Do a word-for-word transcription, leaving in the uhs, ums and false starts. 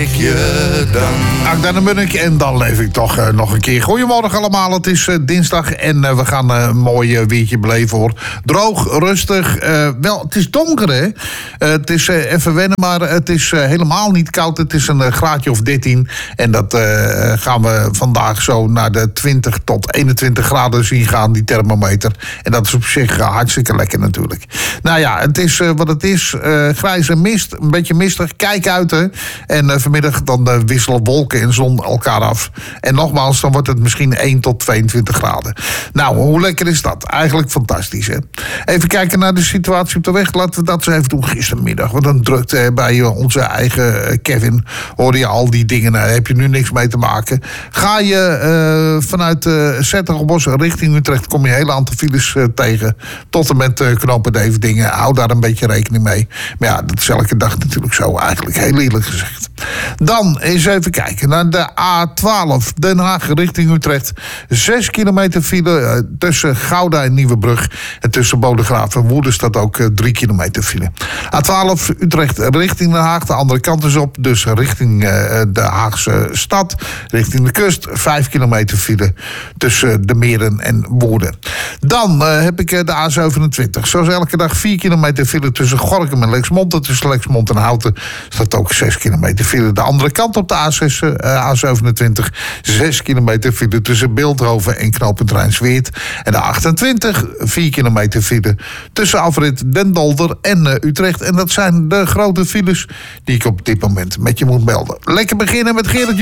je dan? Nou, dan ben ik en dan leef ik toch uh, nog een keer. Goedemorgen allemaal, het is uh, dinsdag en uh, we gaan uh, een mooi uh, weertje beleven hoor. Droog, rustig, uh, wel, het is donker hè. Uh, het is uh, even wennen, maar het is uh, helemaal niet koud. Het is een uh, graadje of dertien en dat uh, gaan we vandaag zo naar de twintig tot eenentwintig graden zien gaan, die thermometer. En dat is op zich uh, hartstikke lekker natuurlijk. Nou ja, het is uh, wat het is, uh, grijs en mist, een beetje mistig, kijk uit hè. En uh, vanmiddag dan uh, wisselen wolken en zon elkaar af. En nogmaals, dan wordt het misschien één tot tweeëntwintig graden. Nou, hoe lekker is dat? Eigenlijk fantastisch, hè? Even kijken naar de situatie op de weg. Laten we dat eens even doen gistermiddag. Want dan drukte uh, bij uh, onze eigen uh, Kevin. Hoorde je al die dingen, daar heb je nu niks mee te maken. Ga je uh, vanuit uh, Zettergebos richting Utrecht, kom je een hele aantal files uh, tegen. Tot en met uh, knopen Deverdingen. Hou daar een beetje rekening mee. Maar ja, dat is elke dag natuurlijk zo eigenlijk. Heel eerlijk gezegd. Dan eens even kijken naar de A twaalf Den Haag richting Utrecht. Zes kilometer file uh, tussen Gouda en Nieuwebrug. En tussen Bodegraaf en Woerden staat ook uh, drie kilometer file. A twaalf Utrecht richting Den Haag. De andere kant is op. Dus richting uh, de Haagse stad. Richting de kust. Vijf kilometer file tussen de Meren en Woerden. Dan uh, heb ik uh, de A zevenentwintig. Zoals elke dag vier kilometer file tussen Gorinchem en Lexmond. En tussen Lexmond en Houten staat ook zes kilometer file. De andere kant op de A zes, uh, A zevenentwintig. zes kilometer file tussen Beeldhoven en knooppunt Rijnsweert. En de achtentwintig, vier kilometer file tussen afrit Den Dolder en uh, Utrecht. En dat zijn de grote files die ik op dit moment met je moet melden. Lekker beginnen met Gerrit